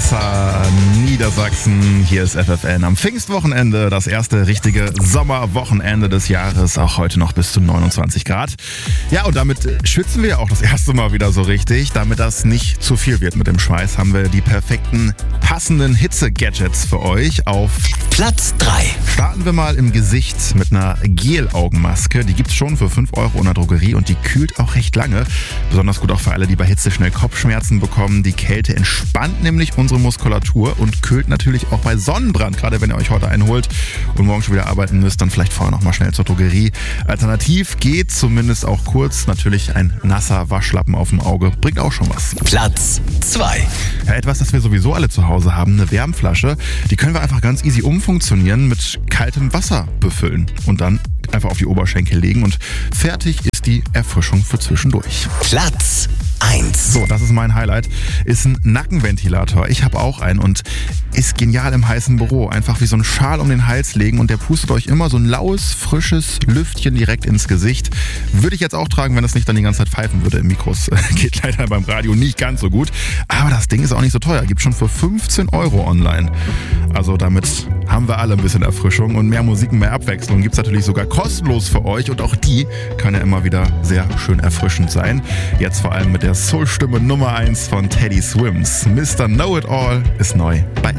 Weser, Niedersachsen. Hier ist FFN am Pfingstwochenende, das erste richtige Sommerwochenende des Jahres. Auch heute noch bis zu 29 Grad. Ja, und damit schwitzen wir auch das erste Mal wieder so richtig. Damit das nicht zu viel wird mit dem Schweiß, haben wir die perfekten, passenden Hitze-Gadgets für euch. Auf Platz 3. Starten wir mal im Gesicht mit einer Gel-Augenmaske. Die gibt's schon für 5 € in der Drogerie und die kühlt auch recht lange. Besonders gut auch für alle, die bei Hitze schnell Kopfschmerzen bekommen. Die Kälte entspannt nämlich unsere Muskulatur und kühlt natürlich auch bei Sonnenbrand. Gerade wenn ihr euch heute einholt und morgen schon wieder arbeiten müsst, dann vielleicht vorher noch mal schnell zur Drogerie. Alternativ geht zumindest auch kurz natürlich ein nasser Waschlappen auf dem Auge. Bringt auch schon was. Platz 2. Ja, etwas, das wir sowieso alle zu Hause haben, eine Wärmflasche. Die können wir einfach ganz easy umfunktionieren, mit kaltem Wasser befüllen und dann einfach auf die Oberschenkel legen und fertig ist die Erfrischung für zwischendurch. Platz 1. So, das ist mein Highlight. Ist ein Nackenventilator. Ich habe auch einen und ist genial im heißen Büro. Einfach wie so ein Schal um den Hals legen und der pustet euch immer so ein laues, frisches Lüftchen direkt ins Gesicht. Würde ich jetzt auch tragen, wenn es nicht dann die ganze Zeit pfeifen würde im Mikros. Geht leider beim Radio nicht ganz so gut. Aber das Ding ist auch nicht so teuer. Gibt schon für 15 € online. Also damit haben wir alle ein bisschen Erfrischung und mehr Musik, mehr Abwechslung. Gibt es natürlich sogar kostenlos für euch und auch die kann ja immer wieder sehr schön erfrischend sein. Jetzt vor allem mit der Soul-Stimme Nummer 1 von Teddy Swims. Mr. Know-It-All ist neu bei